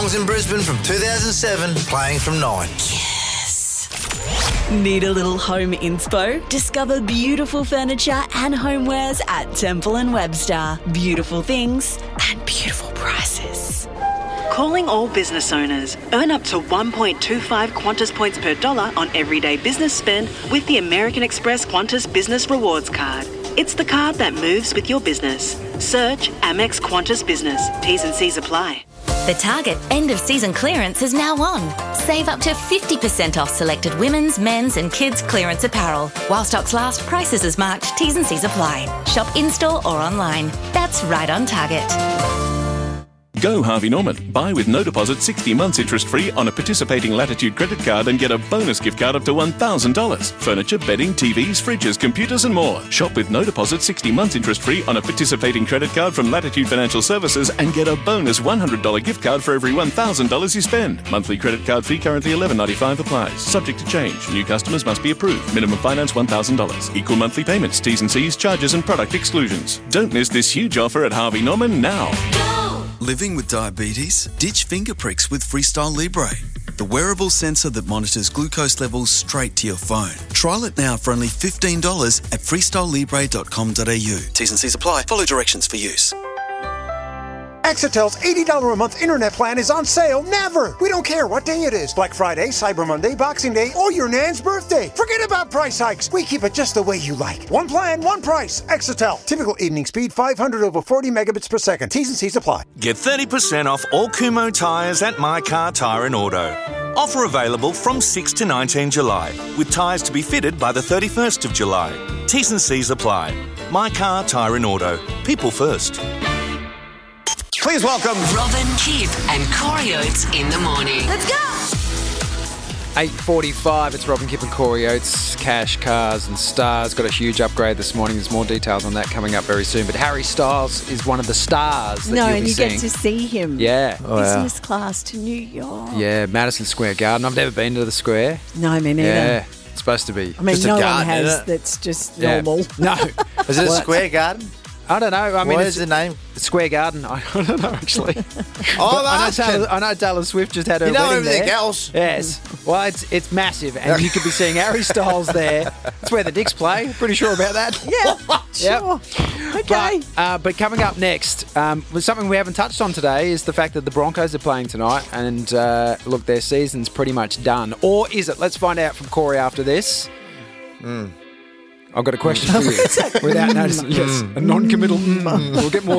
in Brisbane from 2007, playing from 9. Need a little home inspo? Discover beautiful furniture and homewares at Temple & Webster. Beautiful things and beautiful prices. Calling all business owners. Earn up to 1.25 Qantas points per dollar on everyday business spend with the American Express Qantas Business Rewards Card. It's the card that moves with your business. Search Amex Qantas Business. T's and C's apply. The Target end-of-season clearance is now on. Save up to 50% off selected women's, men's and kids' clearance apparel. While stocks last, prices as marked, T's and C's apply. Shop in-store or online. That's right on Target. Go Harvey Norman. Buy with no deposit 60 months interest-free on a participating Latitude credit card and get a bonus gift card up to $1,000. Furniture, bedding, TVs, fridges, computers and more. Shop with no deposit 60 months interest-free on a participating credit card from Latitude Financial Services and get a bonus $100 gift card for every $1,000 you spend. Monthly credit card fee currently $11.95 applies. Subject to change. New customers must be approved. Minimum finance $1,000. Equal monthly payments, T's and C's, charges and product exclusions. Don't miss this huge offer at Harvey Norman now. Living with diabetes? Ditch finger pricks with Freestyle Libre, the wearable sensor that monitors glucose levels straight to your phone. Trial it now for only $15 at freestylelibre.com.au. T's and C's apply. Follow directions for use. Exetel's $80 a month internet plan is on sale never. We don't care what day it is. Black Friday, Cyber Monday, Boxing Day, or your nan's birthday. Forget about price hikes. We keep it just the way you like. One plan, one price. Exetel. Typical evening speed 500 over 40 megabits per second. T's and C's apply. Get 30% off all Kumo tyres at My Car Tyre and Auto. Offer available from 6 to 19 July, with tyres to be fitted by the 31st of July. T's and C's apply. My Car Tyre and Auto. People first. Please welcome Robin Kipp and Corey Oates in the morning. Let's go! 8:45, it's Robin Kipp and Corey Oates. Cash, Cars and Stars got a huge upgrade this morning. There's more details on that coming up very soon. But Harry Styles is one of the stars that you'll be seeing. Get to see him. Yeah. Business class to New York. Yeah, Madison Square Garden. I've never been to the square. No, me neither. Yeah, it's supposed to be. I mean, just no a garden, one has. isn't it? That's just normal. No. Is it a square garden? I don't know. I mean, what is the name? Square Garden. I don't know, actually. I know Taylor Swift just had her wedding there. wedding Everything there. else. Yes. Well, it's massive, and you could be seeing Harry Styles there. It's where the Dicks play. Pretty sure about that. Yeah, sure. Okay. But coming up next, something we haven't touched on today is the fact that the Broncos are playing tonight, and look, their season's pretty much done. Or is it? Let's find out from Corey after this. I've got a question for you. Without noticing, yes, a non-committal. We'll get more